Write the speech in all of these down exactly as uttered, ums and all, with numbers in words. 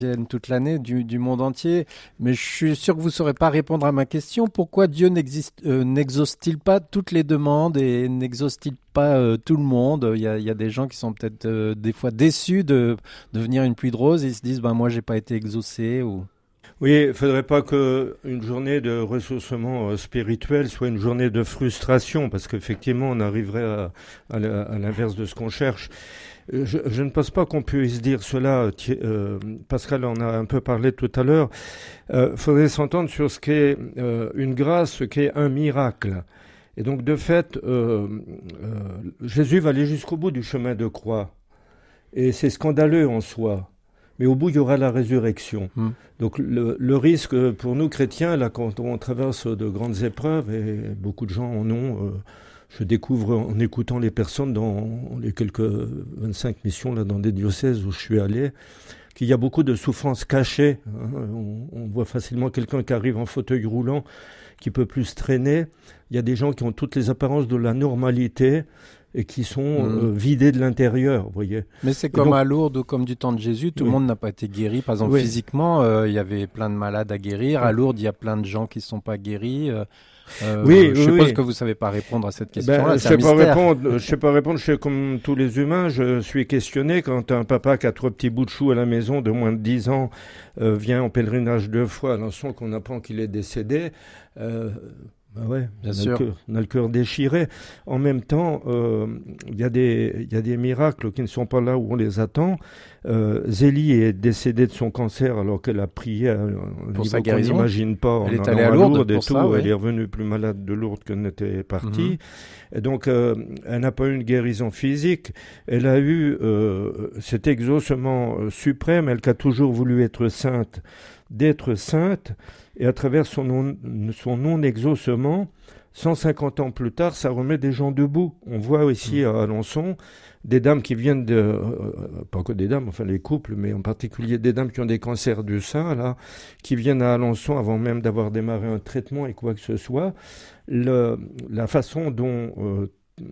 viennent toute l'année du, du monde entier, mais je suis sûr que vous ne saurez pas répondre à ma question. Pourquoi Dieu n'existe, euh, n'exauce-t-il pas toutes les demandes et n'exauce-t-il pas euh, tout le monde? Il y a, il y a des gens qui sont peut-être euh, des fois déçus de, de venir une pluie de roses et ils se disent ben, « moi, je n'ai pas été exaucé ». Ou... Oui, il ne faudrait pas qu'une journée de ressourcement spirituel soit une journée de frustration, parce qu'effectivement, on arriverait à, à, à l'inverse de ce qu'on cherche. Je, je ne pense pas qu'on puisse dire cela. Euh, Pascal en a un peu parlé tout à l'heure. Il euh, faudrait s'entendre sur ce qu'est euh, une grâce, ce qu'est un miracle. Et donc, de fait, euh, euh, Jésus va aller jusqu'au bout du chemin de croix. Et c'est scandaleux en soi. Mais au bout, il y aura la résurrection. Mmh. Donc le, le risque pour nous chrétiens, là, quand on traverse de grandes épreuves, et beaucoup de gens en ont, euh, je découvre en écoutant les personnes dans les quelques vingt-cinq missions là, dans des diocèses où je suis allé, qu'il y a beaucoup de souffrances cachées. Hein. On, on voit facilement quelqu'un qui arrive en fauteuil roulant, qui peut plus se traîner. Il y a des gens qui ont toutes les apparences de la normalité, et qui sont mmh. euh, vidés de l'intérieur, vous voyez. Mais c'est comme donc, à Lourdes ou comme du temps de Jésus, tout oui. le monde n'a pas été guéri. Par exemple, oui. physiquement, euh, il y avait plein de malades à guérir. Oui. À Lourdes, il y a plein de gens qui ne sont pas guéris. Euh, euh, oui, je oui, suppose oui. que vous ne savez pas répondre à cette question-là. Ben, c'est je un ne sais pas répondre. Je ne sais pas répondre. Je suis comme tous les humains. Je suis questionné quand un papa qui a trois petits bouts de chou à la maison de moins de dix ans euh, vient en pèlerinage deux fois à Alençon, qu'on apprend qu'il est décédé. Euh, Ben ouais, bien on sûr. A cœur, on a le cœur déchiré. En même temps, il euh, y a des, il y a des miracles qui ne sont pas là où on les attend. Euh, Zélie est décédée de son cancer alors qu'elle a prié à un pour niveau sa guérison. qu'on n'imagine pas. Elle en est allée à Lourdes, Lourdes et pour tout. ça, ouais. Elle est revenue plus malade de Lourdes qu'elle n'était partie. Mm-hmm. Et donc, euh, elle n'a pas eu une guérison physique. Elle a eu euh, cet exaucement euh, suprême, elle qui a toujours voulu être sainte, d'être sainte. Et à travers son non, son non-exaucement, cent cinquante ans plus tard, ça remet des gens debout. On voit ici à Alençon des dames qui viennent de... Euh, pas que des dames, enfin les couples, mais en particulier des dames qui ont des cancers du sein, là, qui viennent à Alençon avant même d'avoir démarré un traitement et quoi que ce soit. Le, la façon dont euh,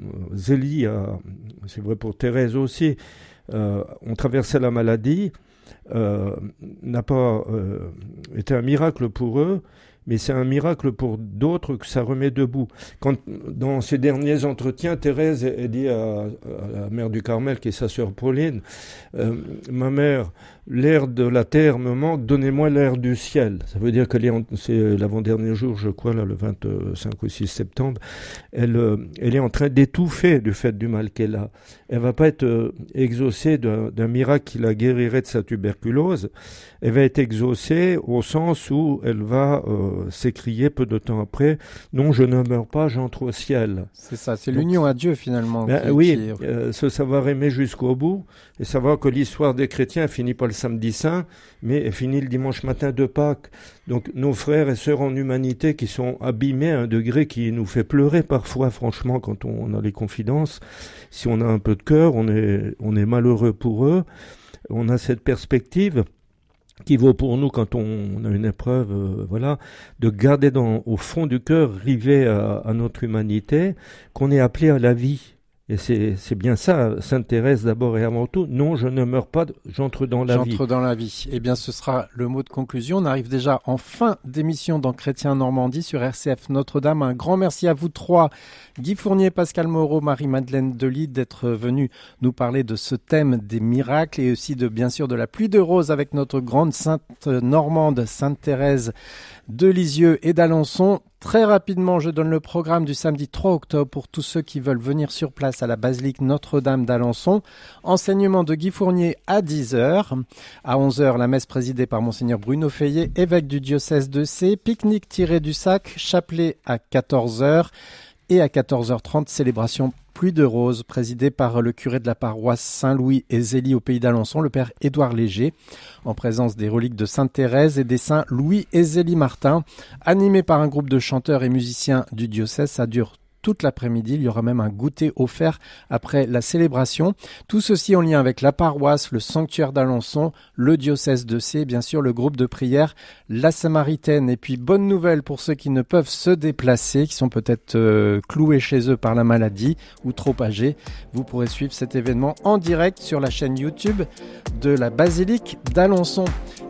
Zélie, a, c'est vrai pour Thérèse aussi, euh, ont traversé la maladie, Euh, n'a pas euh, été un miracle pour eux, mais c'est un miracle pour d'autres que ça remet debout. Quand, dans ses derniers entretiens, Thérèse a dit à, à la mère du Carmel, qui est sa sœur Pauline, euh, « Ma mère, l'air de la terre me manque, donnez-moi l'air du ciel. » Ça veut dire que c'est l'avant-dernier jour, je crois, là, le vingt-cinq ou six septembre, elle, euh, elle est en train d'étouffer du fait du mal qu'elle a. Elle va pas être euh, exaucée d'un, d'un miracle qui la guérirait de sa tuberculose. Elle va être exaucée au sens où elle va euh, s'écrier peu de temps après « Non, je ne meurs pas, j'entre au ciel ». C'est ça, c'est Donc, l'union à Dieu finalement. Ben, qui, oui, qui... Euh, ce savoir aimer jusqu'au bout et savoir que l'histoire des chrétiens finit pas le samedi saint, mais elle finit le dimanche matin de Pâques. Donc nos frères et sœurs en humanité qui sont abîmés à un degré qui nous fait pleurer parfois, franchement, quand on a les confidences. Si on a un peu de cœur, on est, on est malheureux pour eux. On a cette perspective qui vaut pour nous quand on a une épreuve, euh, voilà, de garder dans, au fond du cœur, rivé à, à notre humanité, qu'on est appelé à la vie. Et c'est, c'est bien ça, Sainte Thérèse d'abord et avant tout. Non, je ne meurs pas, j'entre dans la j'entre vie. J'entre dans la vie. Eh bien, ce sera le mot de conclusion. On arrive déjà en fin d'émission dans Chrétien Normandie sur R C F Notre-Dame. Un grand merci à vous trois, Guy Fournier, Pascal Moreau, Marie-Madeleine Delis, d'être venus nous parler de ce thème des miracles et aussi de, bien sûr, de la pluie de roses avec notre grande sainte normande, Sainte Thérèse de Lisieux et d'Alençon. Très rapidement, je donne le programme du samedi trois octobre pour tous ceux qui veulent venir sur place à la basilique Notre-Dame d'Alençon. Enseignement de Guy Fournier à dix heures. À onze heures, la messe présidée par Monseigneur Bruno Feillet, évêque du diocèse de Sées. Pique-nique tiré du sac, chapelet à quatorze heures. Et à quatorze heures trente, célébration Pluie de roses, présidée par le curé de la paroisse Saint-Louis et Zélie au pays d'Alençon, le père Édouard Léger, en présence des reliques de Sainte Thérèse et des saints Louis et Zélie Martin, animé par un groupe de chanteurs et musiciens du diocèse. Ça dure toute l'après-midi. Il y aura même un goûter offert après la célébration. Tout ceci en lien avec la paroisse, le sanctuaire d'Alençon, le diocèse de Sées, bien sûr le groupe de prière, la Samaritaine. Et puis bonne nouvelle pour ceux qui ne peuvent se déplacer, qui sont peut-être euh, cloués chez eux par la maladie ou trop âgés. Vous pourrez suivre cet événement en direct sur la chaîne YouTube de la basilique d'Alençon.